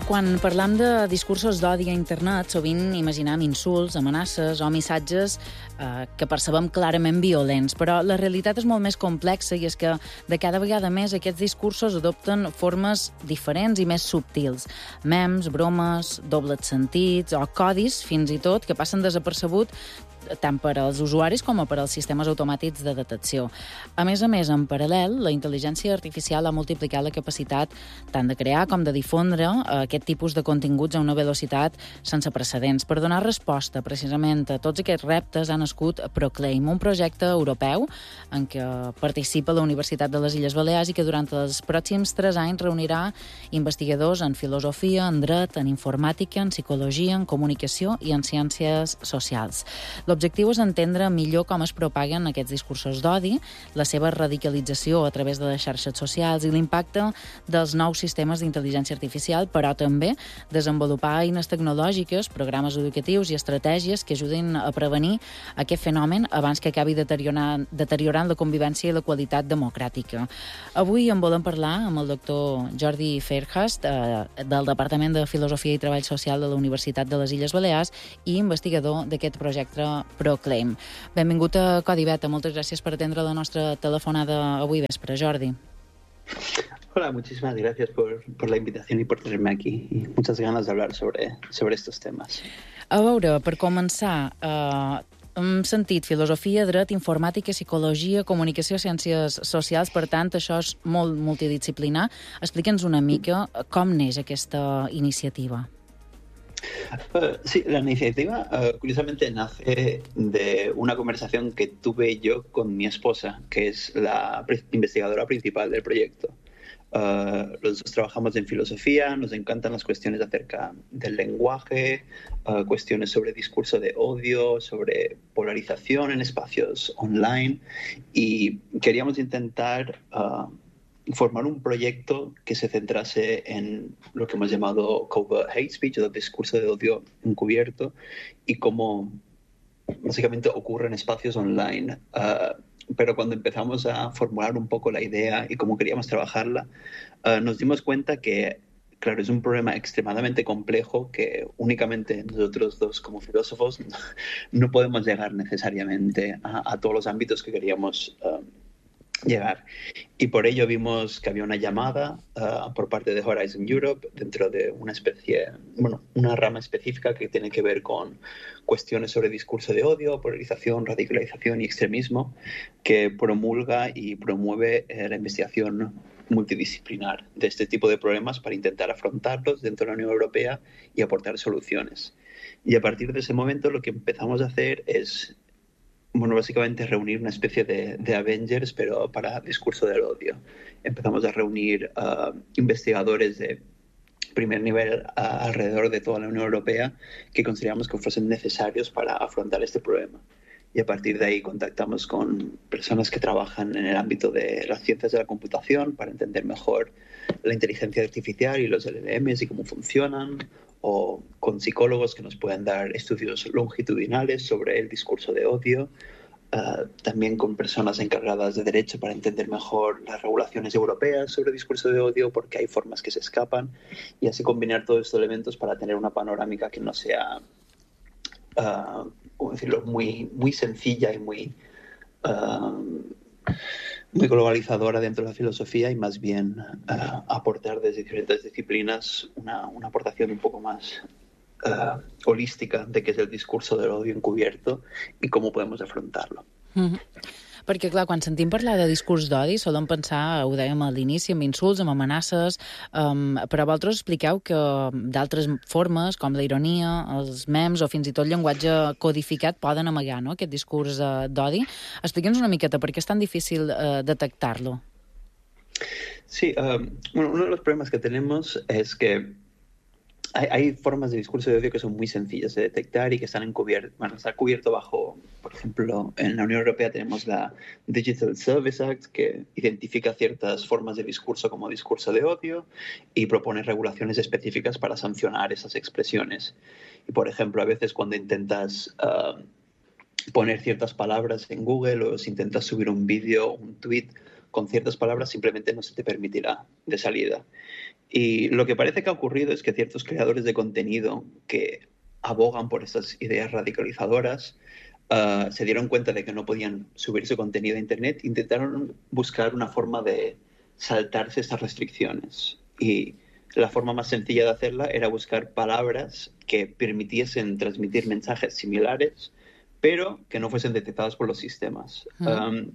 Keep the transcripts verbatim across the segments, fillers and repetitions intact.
Quan parlam de discursos d'odi a internet, sovint imaginem insults, amenaces o missatges eh, que percebem clarament violents, però la realitat és molt més complexa i és que de cada vegada més aquests discursos adopten formes diferents i més subtils. Mems, bromes, dobles sentits o codis, fins i tot, que passen desapercebut tant per als usuaris com per als sistemes automàtics de detecció. A més a més, en paral·lel, la intel·ligència artificial ha multiplicat la capacitat tant de crear com de difondre aquest tipus de continguts a una velocitat sense precedents. Per donar resposta precisament a tots aquests reptes ha nascut Proclaim, un projecte europeu en què participa la Universitat de les Illes Balears i que durant els pròxims tres anys reunirà investigadors en filosofia, en dret, en informàtica, en psicologia, en comunicació i en ciències socials. L'objectiu és entendre millor com es propaguen aquests discursos d'odi, la seva radicalització a través de les xarxes socials i l'impacte dels nous sistemes d'intel·ligència artificial, però també desenvolupar eines tecnològiques, programes educatius i estratègies que ajudin a prevenir aquest fenomen abans que acabi deteriorant, deteriorant la convivència i la qualitat democràtica. Avui en volem parlar amb el doctor Jordi Fairhurst, eh, del Departament de Filosofia i Treball Social de la Universitat de les Illes Balears i investigador d'aquest projecte Proclaim. Benvingut a Codi Beta. Moltes gràcies por atendre la nostra telefonada avui vespre, Jordi. Hola, muchísimas gracias por, por la invitación y por tenerme aquí. Y muchas ganas de hablar sobre, sobre estos temas. A veure, per començar, eh, hem sentit filosofia, dret, informàtica, psicologia, comunicació, ciències socials, per tant, això és molt multidisciplinar. Explica'ns una mica com neix aquesta iniciativa. Uh, sí, la iniciativa uh, curiosamente nace de una conversación que tuve yo con mi esposa, que es la pre- investigadora principal del proyecto. Uh, los dos trabajamos en filosofía, nos encantan las cuestiones acerca del lenguaje, uh, cuestiones sobre discurso de odio, sobre polarización en espacios online, y queríamos intentar uh, formar un proyecto que se centrase en lo que hemos llamado covert hate speech, o discurso de odio encubierto, y cómo básicamente ocurre en espacios online. Uh, pero cuando empezamos a formular un poco la idea y cómo queríamos trabajarla, uh, nos dimos cuenta que, claro, es un problema extremadamente complejo que únicamente nosotros dos como filósofos no podemos llegar necesariamente a, a todos los ámbitos que queríamos uh, llegar. Y por ello vimos que había una llamada uh, por parte de Horizon Europe dentro de una especie, bueno, una rama específica que tiene que ver con cuestiones sobre discurso de odio, polarización, radicalización y extremismo, que promulga y promueve eh, la investigación multidisciplinar de este tipo de problemas para intentar afrontarlos dentro de la Unión Europea y aportar soluciones. Y a partir de ese momento lo que empezamos a hacer es, bueno, básicamente reunir una especie de, de Avengers, pero para discurso del odio. Empezamos a reunir uh, investigadores de primer nivel uh, alrededor de toda la Unión Europea que consideramos que fuesen necesarios para afrontar este problema. Y a partir de ahí contactamos con personas que trabajan en el ámbito de las ciencias de la computación para entender mejor la inteligencia artificial y los L L Ms y cómo funcionan, o con psicólogos que nos pueden dar estudios longitudinales sobre el discurso de odio, uh, también con personas encargadas de derecho para entender mejor las regulaciones europeas sobre discurso de odio, porque hay formas que se escapan, y así combinar todos estos elementos para tener una panorámica que no sea, uh, ¿cómo decirlo?, muy, muy sencilla y muy... Uh, muy globalizadora dentro de la filosofía y más bien uh, aportar desde diferentes disciplinas una, una aportación un poco más uh, holística de qué es el discurso del odio encubierto y cómo podemos afrontarlo. Mm-hmm. Perquè, clar, quan sentim parlar de discurs d'odi, solem pensar, ho dèiem a l'inici, amb insults, amb amenaces, um, però vosaltres expliqueu que d'altres formes, com la ironia, els memes o fins i tot llenguatge codificat, poden amagar, no?, aquest discurs uh, d'odi. Explica'ns una miqueta per què és tan difícil uh, detectar-lo. Sí, um, bueno, uno de los problemas que tenemos es que Hay, hay formas de discurso de odio que son muy sencillas de detectar y que están encubiertas, bueno, está cubierto bajo, por ejemplo, en la Unión Europea tenemos la Digital Service Act, que identifica ciertas formas de discurso como discurso de odio y propone regulaciones específicas para sancionar esas expresiones. Y, por ejemplo, a veces cuando intentas uh, poner ciertas palabras en Google o si intentas subir un vídeo o un tweet con ciertas palabras simplemente no se te permitirá de salida. Y lo que parece que ha ocurrido es que ciertos creadores de contenido que abogan por estas ideas radicalizadoras uh, se dieron cuenta de que no podían subir su contenido a Internet, intentaron buscar una forma de saltarse estas restricciones. Y la forma más sencilla de hacerla era buscar palabras que permitiesen transmitir mensajes similares, pero que no fuesen detectadas por los sistemas. Uh-huh. Um,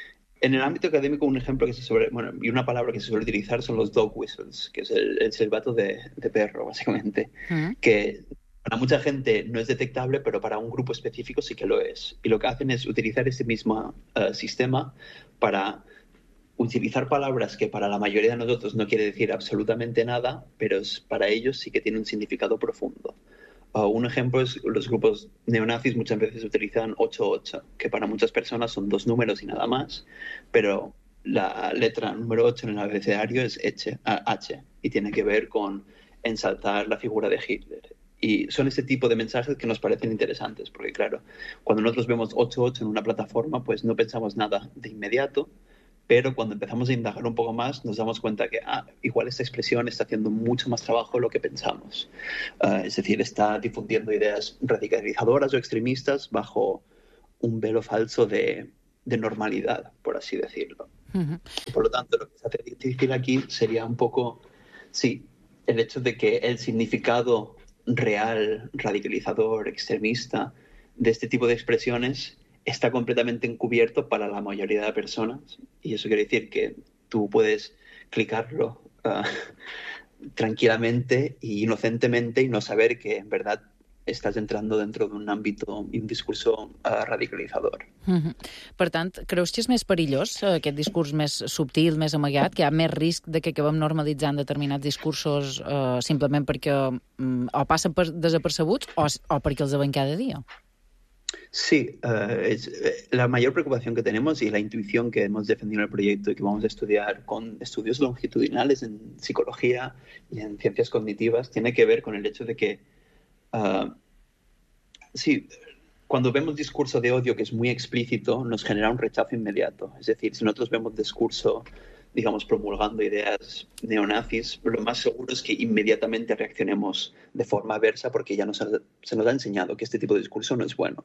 en el ámbito académico, un ejemplo que se suele, bueno, y una palabra que se suele utilizar son los dog whistles, que es el, el silbato de, de perro, básicamente, uh-huh. que para mucha gente no es detectable, pero para un grupo específico sí que lo es. Y lo que hacen es utilizar ese mismo uh, sistema para utilizar palabras que para la mayoría de nosotros no quiere decir absolutamente nada, pero para ellos sí que tiene un significado profundo. Uh, un ejemplo es los grupos neonazis muchas veces utilizan ocho ocho, que para muchas personas son dos números y nada más, pero la letra número ocho en el abecedario es H, H y tiene que ver con ensalzar la figura de Hitler. Y son ese tipo de mensajes que nos parecen interesantes, porque claro, cuando nosotros vemos ocho ocho en una plataforma, pues no pensamos nada de inmediato, pero cuando empezamos a indagar un poco más nos damos cuenta que ah, igual esta expresión está haciendo mucho más trabajo de lo que pensamos. Uh, es decir, está difundiendo ideas radicalizadoras o extremistas bajo un velo falso de, de normalidad, por así decirlo. Uh-huh. Por lo tanto, lo que se hace difícil aquí sería un poco, sí, el hecho de que el significado real, radicalizador, extremista de este tipo de expresiones está completamente encubierto para la mayoría de personas, y eso quiere decir que tú puedes clicarlo uh, tranquilamente e inocentemente y no saber que en verdad estàs entrando dentro d'un àmbit i un discurso uh, radicalitzador. Mm-hmm. Per tant, creus que és més perillós, aquest discurs més subtil, més amagat, que hi ha més risc de que acabem normalitzant determinats discursos uh, simplement perquè um, o passen per desapercebuts o, o perquè els veiem cada dia? Sí, uh, es la mayor preocupación que tenemos y la intuición que hemos defendido en el proyecto y que vamos a estudiar con estudios longitudinales en psicología y en ciencias cognitivas tiene que ver con el hecho de que uh, sí, cuando vemos discurso de odio que es muy explícito nos genera un rechazo inmediato. Es decir, si nosotros vemos discurso, digamos, promulgando ideas neonazis, lo más seguro es que inmediatamente reaccionemos de forma aversa porque ya nos ha, se nos ha enseñado que este tipo de discurso no es bueno.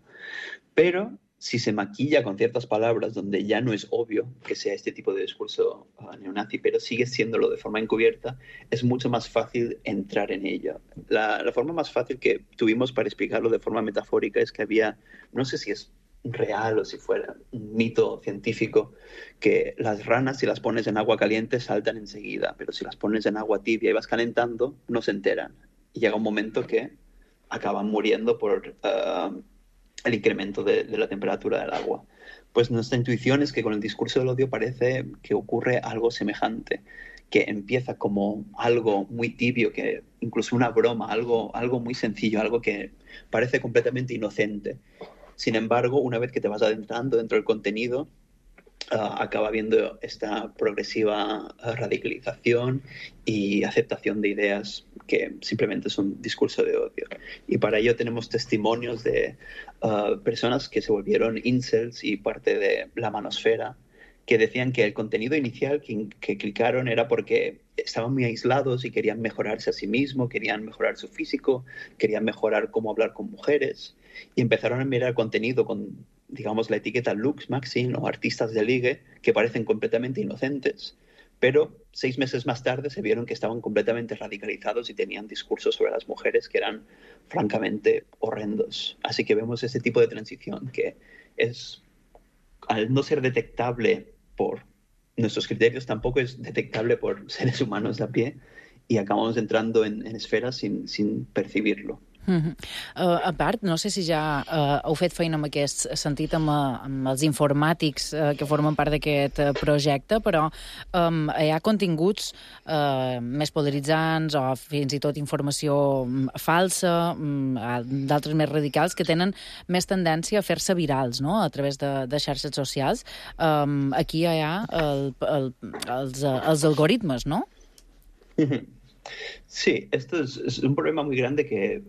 Pero si se maquilla con ciertas palabras donde ya no es obvio que sea este tipo de discurso uh, neonazi, pero sigue siéndolo de forma encubierta, es mucho más fácil entrar en ello. La, la forma más fácil que tuvimos para explicarlo de forma metafórica es que había, no sé si es real o si fuera un mito científico, que las ranas si las pones en agua caliente saltan enseguida, pero si las pones en agua tibia y vas calentando no se enteran y llega un momento que acaban muriendo por uh, el incremento de, de la temperatura del agua. Pues nuestra intuición es que con el discurso del odio parece que ocurre algo semejante, que empieza como algo muy tibio, que incluso una broma, algo, algo muy sencillo, algo que parece completamente inocente. Sin embargo, una vez que te vas adentrando dentro del contenido, uh, acaba habiendo esta progresiva uh, radicalización y aceptación de ideas que simplemente son discurso de odio. Y para ello tenemos testimonios de uh, personas que se volvieron incels y parte de la manosfera, que decían que el contenido inicial que, que clicaron era porque estaban muy aislados y querían mejorarse a sí mismos, querían mejorar su físico, querían mejorar cómo hablar con mujeres, y empezaron a mirar contenido con, digamos, la etiqueta Lux Maxine o artistas de ligue que parecen completamente inocentes, pero seis meses más tarde se vieron que estaban completamente radicalizados y tenían discursos sobre las mujeres que eran francamente horrendos. Así que vemos ese tipo de transición que es, al no ser detectable por nuestros criterios, tampoco es detectable por seres humanos de a pie y acabamos entrando en, en esferas sin, sin percibirlo. Uh-huh. Uh, a part, no sé si ja uh, heu fet feina en aquest sentit amb, uh, amb els informàtics uh, que formen part d'aquest uh, projecte, però um, hi ha continguts uh, més polaritzants o fins i tot informació um, falsa, um, d'altres més radicals, que tenen més tendència a fer-se virals, no?, a través de, de xarxes socials. Um, aquí hi ha el, el, els, els algoritmes, no? Sí, esto es, es un problema muy grande que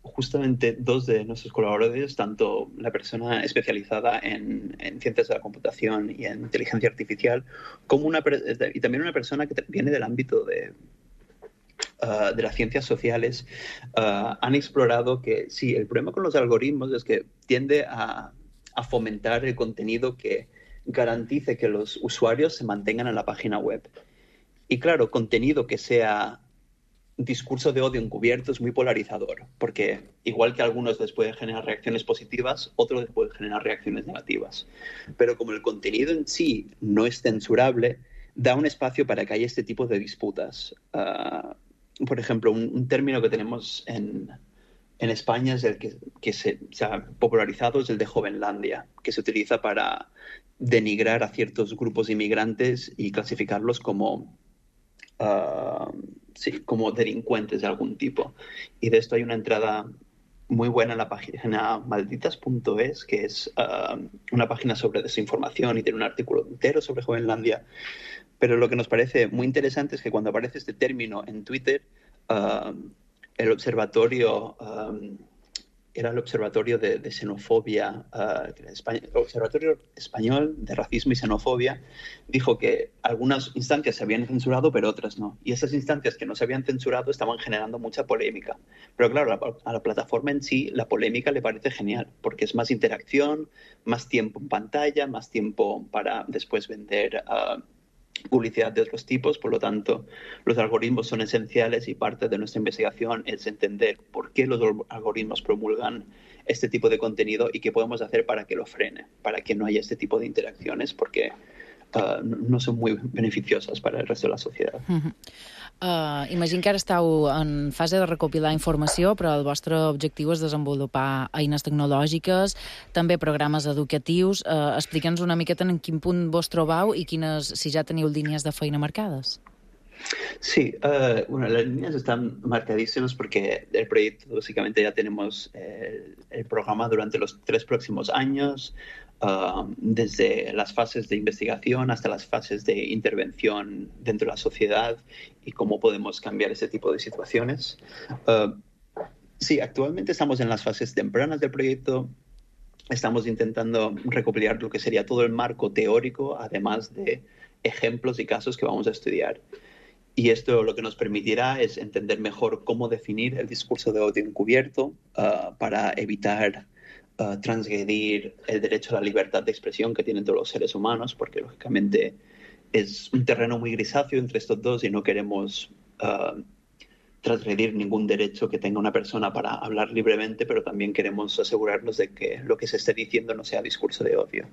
justamente dos de nuestros colaboradores, tanto la persona especializada en, en ciencias de la computación y en inteligencia artificial, como una, y también una persona que viene del ámbito de, uh, de las ciencias sociales, uh, han explorado que sí, el problema con los algoritmos es que tiende a, a fomentar el contenido que garantice que los usuarios se mantengan en la página web. Y claro, contenido que sea discurso de odio encubierto es muy polarizador, porque igual que a algunos les puede generar reacciones positivas, otros les pueden generar reacciones negativas. Pero como el contenido en sí no es censurable, da un espacio para que haya este tipo de disputas. Uh, por ejemplo, un, un término que tenemos en, en España es el que, que se, se ha popularizado, es el de Jovenlandia, que se utiliza para denigrar a ciertos grupos inmigrantes y clasificarlos como Uh, sí, como delincuentes de algún tipo. Y de esto hay una entrada muy buena en la página malditas punto es, que es uh, una página sobre desinformación y tiene un artículo entero sobre Jovenlandia. Pero lo que nos parece muy interesante es que cuando aparece este término en Twitter, uh, el observatorio... Um, era el Observatorio de, de Xenofobia, uh, el Observatorio Español de Racismo y Xenofobia, dijo que algunas instancias se habían censurado, pero otras no. Y esas instancias que no se habían censurado estaban generando mucha polémica. Pero claro, a la, a la plataforma en sí, la polémica le parece genial, porque es más interacción, más tiempo en pantalla, más tiempo para después vender uh, publicidad de otros tipos. Por lo tanto, los algoritmos son esenciales y parte de nuestra investigación es entender por qué los algoritmos promulgan este tipo de contenido y qué podemos hacer para que lo frene, para que no haya este tipo de interacciones, porque uh, no son muy beneficiosas para el resto de la sociedad. Uh-huh. Uh, imagino que ara esteu en fase de recopilar informació, però el vostre objectiu és desenvolupar eines tecnològiques, també programes educatius. Uh, Explica'ns una miqueta en quin punt vos trobeu i quines, si ja teniu línies de feina marcades. Sí, uh, bueno, las líneas están marcadísimas porque el proyecto básicamente ya tenemos el, el programa durante los tres próximos años, uh, desde las fases de investigación hasta las fases de intervención dentro de la sociedad y cómo podemos cambiar ese tipo de situaciones. Uh, sí, actualmente estamos en las fases tempranas del proyecto. Estamos intentando recopilar lo que sería todo el marco teórico, además de ejemplos y casos que vamos a estudiar. Y esto lo que nos permitirá es entender mejor cómo definir el discurso de odio encubierto uh, para evitar uh, transgredir el derecho a la libertad de expresión que tienen todos los seres humanos, porque lógicamente es un terreno muy grisáceo entre estos dos y no queremos uh, transgredir ningún derecho que tenga una persona para hablar libremente, pero también queremos asegurarnos de que lo que se esté diciendo no sea discurso de odio.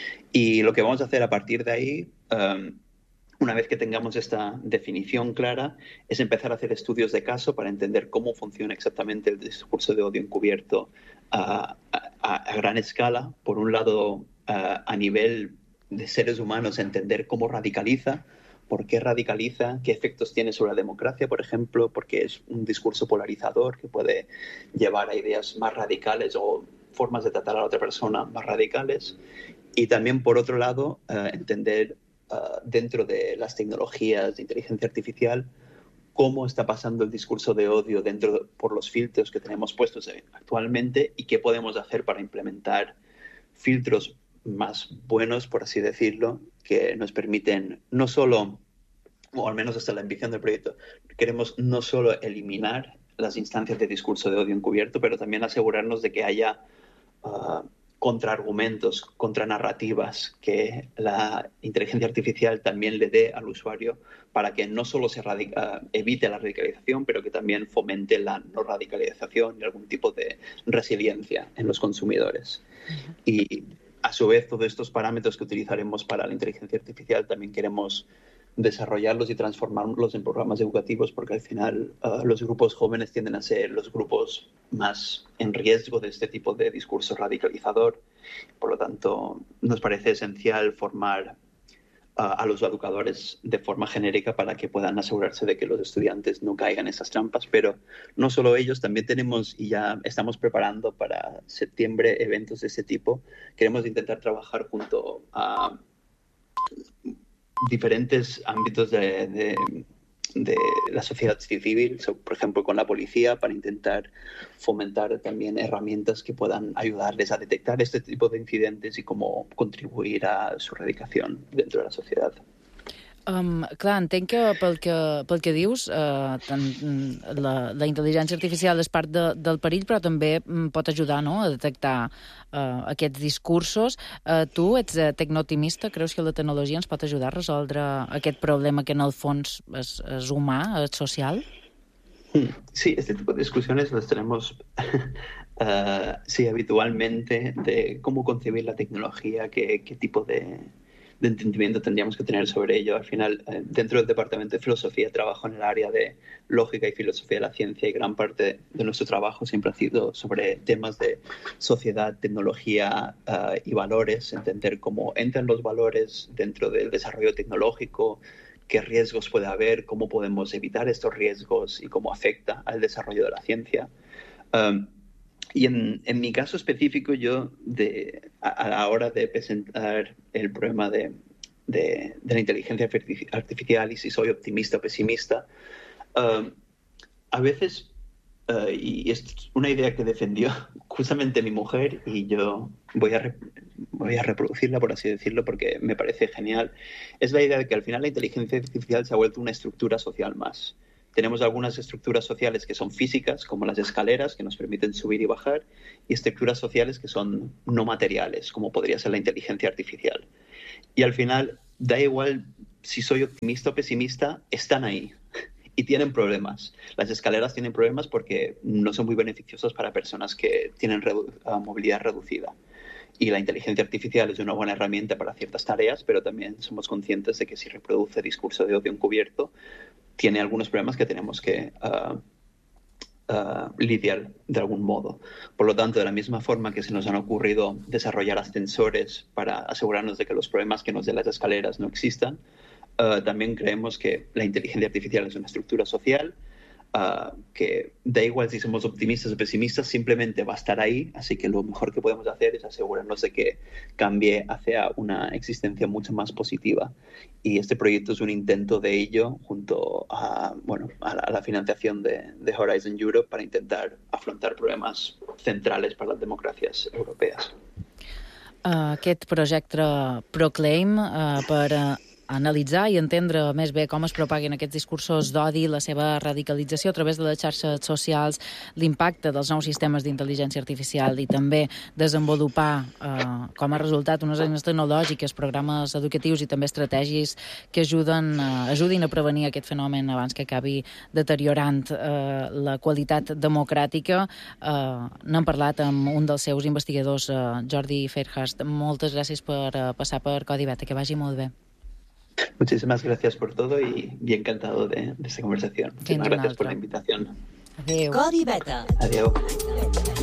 Y lo que vamos a hacer a partir de ahí... Um, Una vez que tengamos esta definición clara, es empezar a hacer estudios de caso para entender cómo funciona exactamente el discurso de odio encubierto a, a, a gran escala. Por un lado, a, a nivel de seres humanos, entender cómo radicaliza, por qué radicaliza, qué efectos tiene sobre la democracia, por ejemplo, porque es un discurso polarizador que puede llevar a ideas más radicales o formas de tratar a la otra persona más radicales. Y también, por otro lado, uh, entender Uh, dentro de las tecnologías de inteligencia artificial, cómo está pasando el discurso de odio dentro de, por los filtros que tenemos puestos actualmente y qué podemos hacer para implementar filtros más buenos, por así decirlo, que nos permiten no solo, o al menos hasta la ambición del proyecto, queremos no solo eliminar las instancias de discurso de odio encubierto, pero también asegurarnos de que haya uh, contraargumentos, contranarrativas que la inteligencia artificial también le dé al usuario para que no solo se radica, evite la radicalización, pero que también fomente la no radicalización y algún tipo de resiliencia en los consumidores. Uh-huh. Y a su vez, todos estos parámetros que utilizaremos para la inteligencia artificial también queremos desarrollarlos y transformarlos en programas educativos, porque al final uh, los grupos jóvenes tienden a ser los grupos más en riesgo de este tipo de discurso radicalizador. Por lo tanto, nos parece esencial formar uh, a los educadores de forma genérica para que puedan asegurarse de que los estudiantes no caigan en esas trampas. Pero no solo ellos, también tenemos y ya estamos preparando para septiembre eventos de ese tipo. Queremos intentar trabajar junto a diferentes ámbitos de, de de la sociedad civil, por ejemplo con la policía, para intentar fomentar también herramientas que puedan ayudarles a detectar este tipo de incidentes y cómo contribuir a su erradicación dentro de la sociedad. Um, clar, entenc que pel que, pel que dius, uh, tant, la, la intel·ligència artificial és part de, del perill, però també um, pot ajudar, no?, a detectar uh, aquests discursos. Uh, tu ets uh, tecnooptimista, creus que la tecnologia ens pot ajudar a resoldre aquest problema que en el fons és, és humà, és social? Sí, este tipo de discusiones las tenemos uh, sí, habitualmente, de cómo concebir la tecnología, qué, qué tipo de... de entendimiento tendríamos que tener sobre ello. Al final, eh, dentro del Departamento de Filosofía trabajo en el área de lógica y filosofía de la ciencia y gran parte de nuestro trabajo siempre ha sido sobre temas de sociedad, tecnología uh, y valores, entender cómo entran los valores dentro del desarrollo tecnológico, qué riesgos puede haber, cómo podemos evitar estos riesgos y cómo afecta al desarrollo de la ciencia. Um, Y en, en mi caso específico, yo de, a, a la hora de presentar el problema de, de, de la inteligencia artificial y si soy optimista o pesimista, uh, a veces, uh, y es una idea que defendió justamente mi mujer y yo voy a, re, voy a reproducirla, por así decirlo, porque me parece genial, es la idea de que al final la inteligencia artificial se ha vuelto una estructura social más. Tenemos algunas estructuras sociales que son físicas, como las escaleras, que nos permiten subir y bajar, y estructuras sociales que son no materiales, como podría ser la inteligencia artificial. Y al final, da igual si soy optimista o pesimista, están ahí y tienen problemas. Las escaleras tienen problemas porque no son muy beneficiosas para personas que tienen redu- uh, movilidad reducida. Y la inteligencia artificial es una buena herramienta para ciertas tareas, pero también somos conscientes de que si reproduce discurso de odio encubierto, tiene algunos problemas que tenemos que uh, uh, lidiar de algún modo. Por lo tanto, de la misma forma que se nos han ocurrido desarrollar ascensores para asegurarnos de que los problemas que nos den las escaleras no existan, uh, también creemos que la inteligencia artificial es una estructura social, Uh, que da igual si somos optimistas o pesimistas, simplemente va a estar ahí, así que lo mejor que podemos hacer es asegurarnos de que cambie hacia una existencia mucho más positiva. Y este proyecto es un intento de ello junto a, bueno, a, la, a la financiación de, de Horizon Europe para intentar afrontar problemas centrales para las democracias europeas. Uh, aquest projecte Proclaim uh, per uh, analitzar i entendre més bé com es propaguen aquests discursos d'odi, la seva radicalització a través de les xarxes socials, l'impacte dels nous sistemes d'intel·ligència artificial i també desenvolupar eh, com a resultat unes eines tecnològiques, programes educatius i també estratègies que ajuden, eh, ajudin a prevenir aquest fenomen abans que acabi deteriorant eh, la qualitat democràtica. Eh, N'hem parlat amb un dels seus investigadors, eh, Jordi Fairhurst. Moltes gràcies per eh, passar per Codi Beta, que vagi molt bé. Muchísimas gracias por todo y bien encantado de, de esta conversación. Muchísimas gracias por la invitación. Adéu. Codi Beta. Adéu.